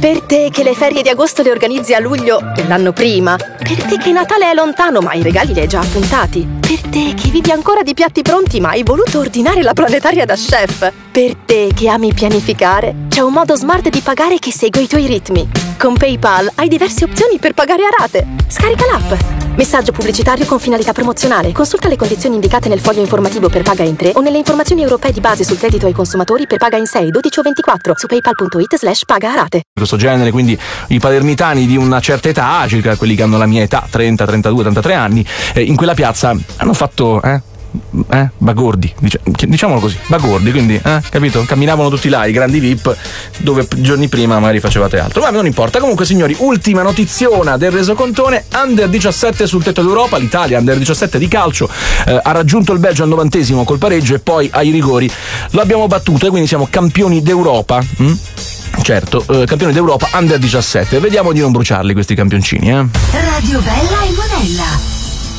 Per te che le ferie di agosto le organizzi a luglio l'anno prima. Per te che Natale è lontano ma i regali li hai già appuntati. Per te che vivi ancora di piatti pronti ma hai voluto ordinare la planetaria da chef. Per te che ami pianificare, c'è un modo smart di pagare che segue i tuoi ritmi. Con PayPal hai diverse opzioni per pagare a rate. Scarica l'app. Messaggio pubblicitario con finalità promozionale. Consulta le condizioni indicate nel foglio informativo per paga in 3 o nelle informazioni europee di base sul credito ai consumatori per paga in 6, 12 o 24 su paypal.it/paga a rate. Questo genere, quindi i palermitani di una certa età, circa quelli che hanno la mia età, 30, 32, 33 anni, in quella piazza hanno fatto bagordi, diciamolo così, bagordi, quindi capito? Camminavano tutti là, i grandi VIP, dove giorni prima magari facevate altro, ma non importa. Comunque signori, ultima notiziona del resocontone: Under 17 sul tetto d'Europa, l'Italia Under 17 di calcio ha raggiunto il Belgio al 90° col pareggio e poi ai rigori lo abbiamo battuto e quindi siamo campioni d'Europa. Certo, campioni d'Europa Under 17. Vediamo di non bruciarli questi campioncini. Radio Bella e Monella.